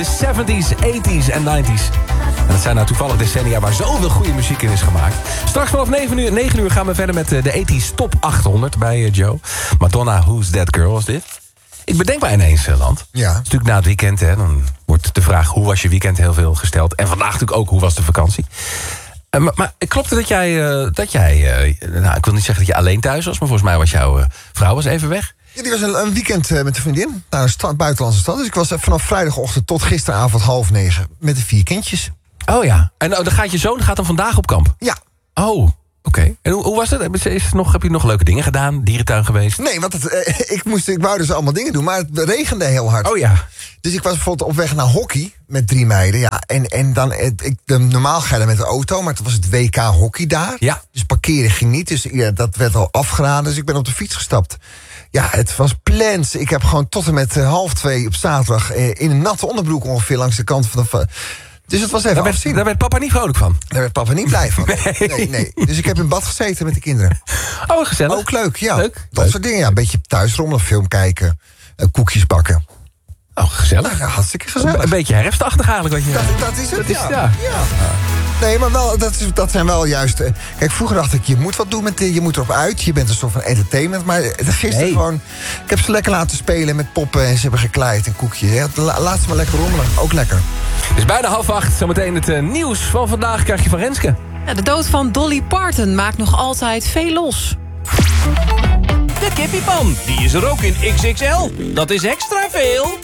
de 70s, 80s en 90s. En dat zijn nou toevallig decennia waar zoveel goede muziek in is gemaakt. Straks vanaf 9 uur gaan we verder met de 80s Top 800 bij Joe. Madonna, Who's That Girl is dit? Ik bedenk mij ineens, Land. Ja. Het is natuurlijk na het weekend, hè. Dan wordt de vraag, hoe was je weekend, heel veel gesteld. En vandaag natuurlijk ook, hoe was de vakantie? Maar klopt het dat jij nou, ik wil niet zeggen dat je alleen thuis was, maar volgens mij was jouw vrouw even weg? Ja, die was een weekend met een vriendin naar een buitenlandse stad. Dus ik was vanaf vrijdagochtend tot gisteravond 8:30 met de 4 kindjes. Oh ja. En dan gaat je zoon dan vandaag op kamp? Ja. Oh, oké. En hoe was het? Heb je nog leuke dingen gedaan? Dierentuin geweest? Nee, want ik wou dus allemaal dingen doen, maar het regende heel hard. Oh ja. Dus ik was bijvoorbeeld op weg naar hockey met 3 meiden. Ja, en dan, normaal ga je dan met de auto, maar het was het WK hockey daar. Ja. Dus parkeren ging niet, dus dat werd al afgeraden. Dus ik ben op de fiets gestapt. Ja, het was plens. Ik heb gewoon tot en met 1:30 op zaterdag in een natte onderbroek ongeveer langs de kant van de... Dus het was even afzien. Daar werd papa niet vrolijk van? Daar werd papa niet blij van. Nee. Dus ik heb in bad gezeten met de kinderen. Oh, gezellig. Ook leuk, ja. Leuk. Dat soort dingen, ja. Een beetje thuis rommelen, film kijken, koekjes bakken. Oh, gezellig. Ja, hartstikke gezellig. Een beetje herfstachtig eigenlijk. Wat je... Dat is het, dat is, ja. ja. Nee, maar wel, dat zijn wel juist... Kijk, vroeger dacht ik, je moet wat doen met je moet erop uit. Je bent een soort van entertainment. Maar gisteren gewoon... Ik heb ze lekker laten spelen met poppen en ze hebben gekleid en koekjes. Ja, laat ze maar lekker rommelen. Ook lekker. Het is bijna 7:30. Zometeen het nieuws van vandaag krijg je van Renske. Ja, de dood van Dolly Parton maakt nog altijd veel los. De kippiepan, die is er ook in XXL. Dat is extra veel.